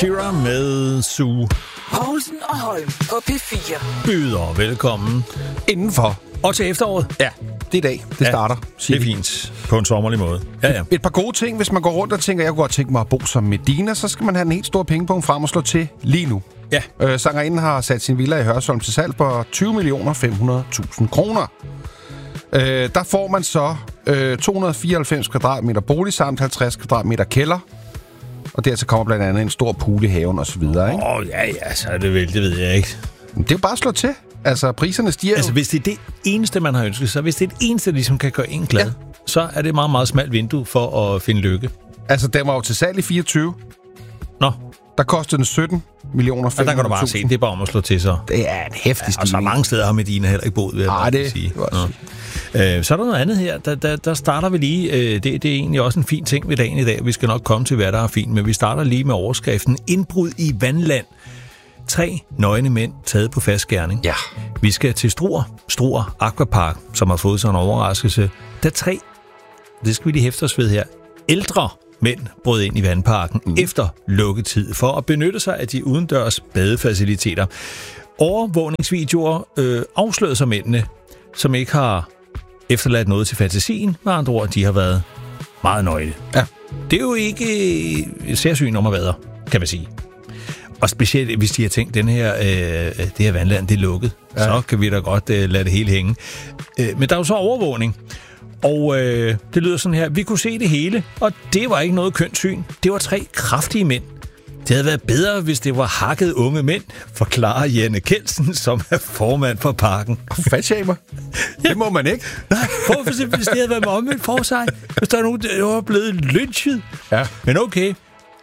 Shira med Sue. Poulsen og Holm på P4. Byder velkommen Indenfor. og til efteråret. Ja, det er i dag. Det starter. Det er fint. På en sommerlig måde. Ja. Et par gode ting, hvis man går rundt og tænker, jeg kunne godt tænke mig at bo som Medina, så skal man have en helt stor pengepunkt frem og slå til lige nu. Ja. Sangerinden har sat sin villa i Hørsholm til salg på 20.500.000 kroner. Der får man så 294 kvadratmeter bolig samt 50 kvadratmeter kælder. Og dertil kommer blandt andet en stor pool i haven og så videre, ikke? Ja, så er det vel, det ved jeg ikke. Det er jo bare at slå til. Altså, priserne stiger Altså, hvis det er det eneste, man har ønsket, så hvis det er det eneste, der ligesom kan gøre en glad, så er det et meget, meget smalt vindue for at finde lykke. Altså, den var jo til salg i 24. Nå. Der kostede den 17.500.000. Der kan du bare se, det er bare om at slå til så. Det er en hæftig Og så mange steder har Medina heller ikke boet, vil jeg det sige. Så er der noget andet her. Der starter vi lige. Det er egentlig også en fin ting ved dagen i dag. Vi skal nok komme til, hvad der er fint, men vi starter lige med overskriften. Indbrud i Vandland. 3 nøgne mænd taget på fast gerning. Ja. Vi skal til Struer Aquapark, som har fået sådan en overraskelse. Der 3, det skal vi lige hæfte os ved her, ældre mænd brød ind i vandparken efter lukketid for at benytte sig af de udendørs badefaciliteter. Overvågningsvideoer afslørede sig mændene, som ikke har efterladt noget til fantasien. Med andre ord, de har været meget nøgne. Ja. Det er jo ikke særsyn om at være, kan man sige. Og specielt, hvis de har tænkt, det her vandland, det er lukket, så kan vi da godt lade det hele hænge. Men der er jo så overvågning. Og det lyder sådan her. Vi kunne se det hele, og det var ikke noget kønt syn. Det var 3 kraftige mænd. Det havde været bedre, hvis det var hakket unge mænd, forklarer Janne Kelsen, som er formand for parken. Fatshamer. Det må man ikke. Nej, prøv for eksempel, hvis det havde været med omvendt for sig. Hvis der er nogen, der var blevet lynchet. Ja. Men okay.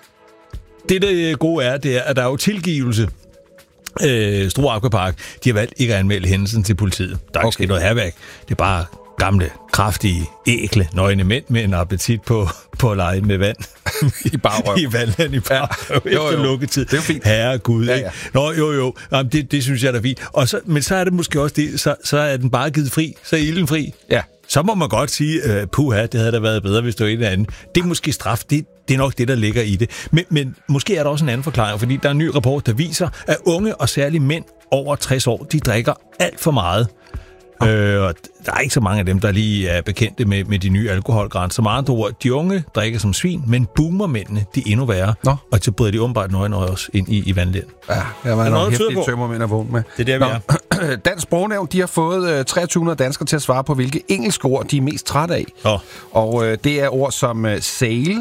Det gode er, det er, at der er jo tilgivelse. Struer Aquapark, de har valgt ikke at anmelde hændelsen til politiet. Der er ikke sket noget hærværk. Det er bare gamle, kraftige, ækle, nøgne mænd med en appetit på at lege med vand. I bare røv. I vandland i bar. Ja. Efter lukketid. Det er fint. Herregud, ja. Ikke? Nå, jo. Jamen, det synes jeg er fint. Og men så er det måske også det, så er den bare givet fri. Så er ilden fri. Ja. Så må man godt sige, puha, det havde da været bedre, hvis det var et eller andet. Det er måske straf. Det er nok det, der ligger i det. Men måske er der også en anden forklaring, fordi der er en ny rapport, der viser, at unge og særligt mænd over 60 år, de drikker alt for meget. Og der er ikke så mange af dem, der lige er bekendte med de nye alkoholgrænser. Med andre ord, de unge drikker som svin, men boomermændene, de er endnu værre. Og så bryder de åbenbart nøgne også ind i vandland. Ja, jeg var nogle hæftige tømmermænd at vågne med. Det er der, vi er. Dansk Sprognævn, de har fået 2300 danskere til at svare på, hvilke engelske ord de er mest trætte af. Og det er ord som sale,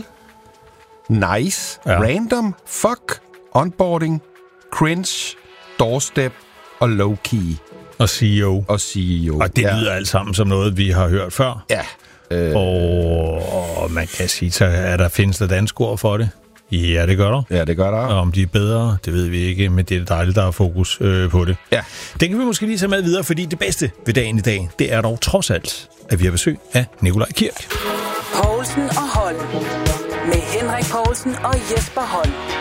nice, random, fuck, onboarding, cringe, doorstep og low-key. Og CEO. Og det lyder alt sammen som noget, vi har hørt før. Ja. Og man kan sige, så findes der danske ord for det? Ja, det gør der. Ja, det gør der. Og om de er bedre, det ved vi ikke, men det er dejligt, der er fokus på det. Ja. Den kan vi måske lige tage med videre, fordi det bedste ved dagen i dag, det er dog trods alt, at vi har besøg af Nikolaj Kirk. Poulsen og Holm. Med Henrik Poulsen og Jesper Holm.